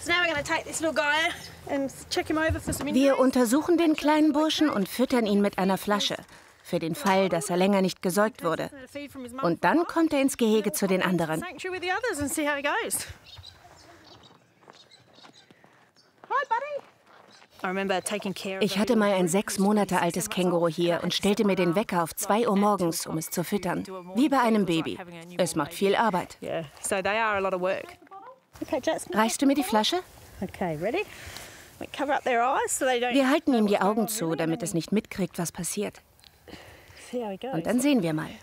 Wir untersuchen den kleinen Burschen und füttern ihn mit einer Flasche, für den Fall, dass er länger nicht gesäugt wurde. Und dann kommt er ins Gehege zu den anderen. Ich hatte mal ein 6 Monate altes Känguru hier und stellte mir den Wecker auf 2 Uhr morgens, um es zu füttern. Wie bei einem Baby. Es macht viel Arbeit. Reichst du mir die Flasche? Wir halten ihm die Augen zu, damit es nicht mitkriegt, was passiert. Und dann sehen wir mal.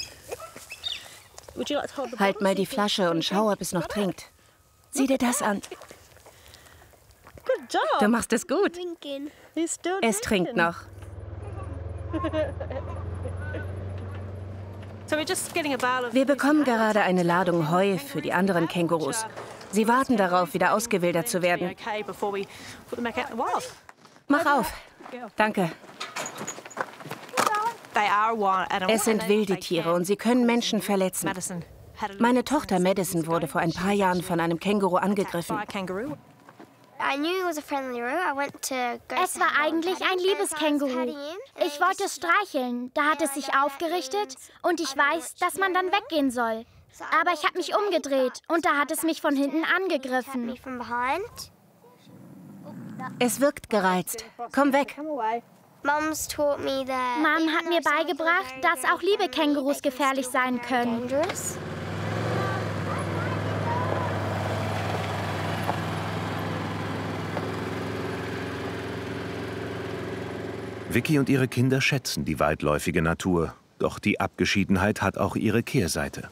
Halt mal die Flasche und schau, ob es noch trinkt. Sieh dir das an. Du machst es gut. Es trinkt noch. Wir bekommen gerade eine Ladung Heu für die anderen Kängurus. Sie warten darauf, wieder ausgewildert zu werden. Mach auf. Danke. Es sind wilde Tiere und sie können Menschen verletzen. Meine Tochter Madison wurde vor ein paar Jahren von einem Känguru angegriffen. Es war eigentlich ein liebes Känguru. Ich wollte es streicheln, da hat es sich aufgerichtet und ich weiß, dass man dann weggehen soll. Aber ich habe mich umgedreht und da hat es mich von hinten angegriffen. Es wirkt gereizt. Komm weg. Mom hat mir beigebracht, dass auch liebe Kängurus gefährlich sein können. Vicky und ihre Kinder schätzen die weitläufige Natur, doch die Abgeschiedenheit hat auch ihre Kehrseite.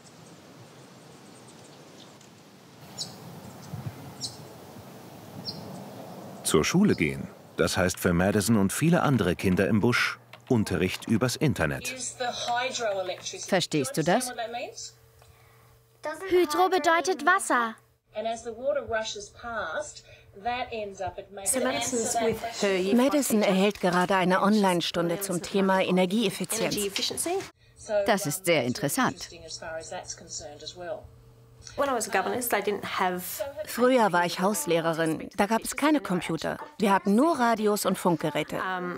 Zur Schule gehen, das heißt für Madison und viele andere Kinder im Busch Unterricht übers Internet. Verstehst du das? Hydro bedeutet Wasser. Madison erhält gerade eine Online-Stunde zum Thema Energieeffizienz. Das ist sehr interessant. Früher war ich Hauslehrerin. Da gab es keine Computer. Wir hatten nur Radios und Funkgeräte.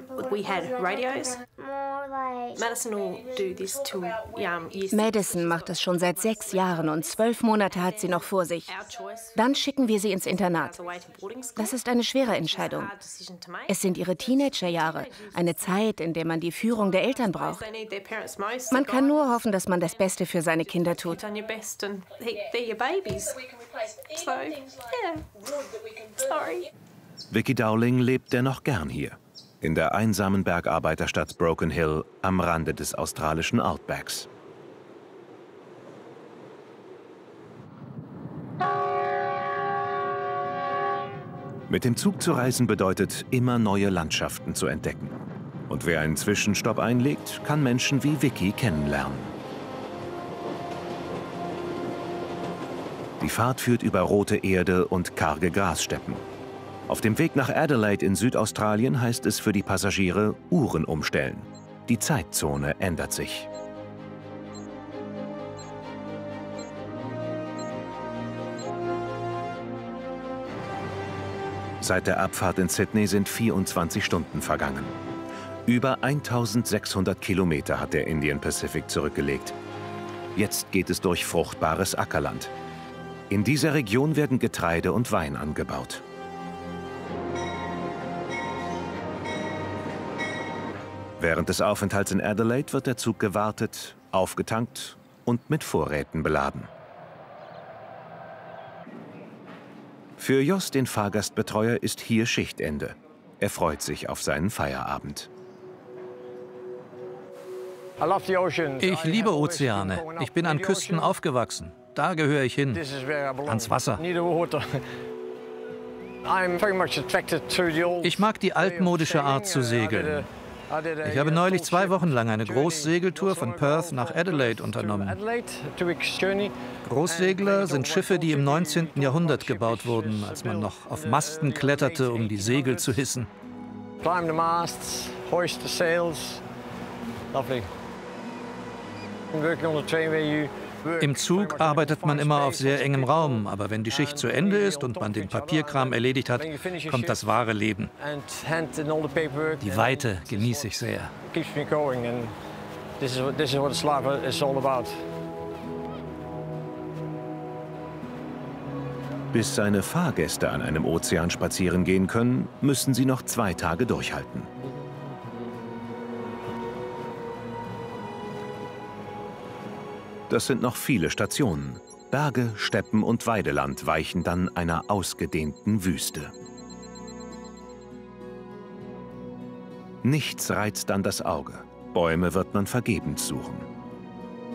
Madison macht es schon seit 6 Jahren und 12 Monate hat sie noch vor sich. Dann schicken wir sie ins Internat. Das ist eine schwere Entscheidung. Es sind ihre Teenagerjahre, eine Zeit, in der man die Führung der Eltern braucht. Man kann nur hoffen, dass man das Beste für seine Kinder tut. Vicky Dowling lebt dennoch gern hier, in der einsamen Bergarbeiterstadt Broken Hill am Rande des australischen Outbacks. Mit dem Zug zu reisen bedeutet, immer neue Landschaften zu entdecken. Und wer einen Zwischenstopp einlegt, kann Menschen wie Vicky kennenlernen. Die Fahrt führt über rote Erde und karge Grassteppen. Auf dem Weg nach Adelaide in Südaustralien heißt es für die Passagiere Uhren umstellen. Die Zeitzone ändert sich. Seit der Abfahrt in Sydney sind 24 Stunden vergangen. Über 1600 Kilometer hat der Indian Pacific zurückgelegt. Jetzt geht es durch fruchtbares Ackerland. In dieser Region werden Getreide und Wein angebaut. Während des Aufenthalts in Adelaide wird der Zug gewartet, aufgetankt und mit Vorräten beladen. Für Jos, den Fahrgastbetreuer, ist hier Schichtende. Er freut sich auf seinen Feierabend. Ich liebe Ozeane. Ich bin an Küsten aufgewachsen. Da gehöre ich hin, ans Wasser. Ich mag die altmodische Art zu segeln. Ich habe neulich 2 Wochen lang eine Großsegeltour von Perth nach Adelaide unternommen. Großsegler sind Schiffe, die im 19. Jahrhundert gebaut wurden, als man noch auf Masten kletterte, um die Segel zu hissen. Im Zug arbeitet man immer auf sehr engem Raum, aber wenn die Schicht zu Ende ist und man den Papierkram erledigt hat, kommt das wahre Leben. Die Weite genieße ich sehr. Bis seine Fahrgäste an einem Ozean spazieren gehen können, müssen sie noch 2 Tage durchhalten. Das sind noch viele Stationen. Berge, Steppen und Weideland weichen dann einer ausgedehnten Wüste. Nichts reizt dann das Auge. Bäume wird man vergebens suchen.